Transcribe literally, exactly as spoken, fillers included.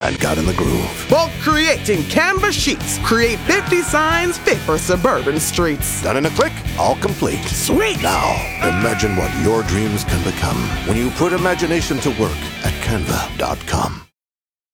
and got in the groove. Bulk creating canvas sheets. Create fifty signs fit for suburban streets. Done in a click, all complete. Sweet! Now, imagine what your dreams can become when you put imagination to work at canva dot com.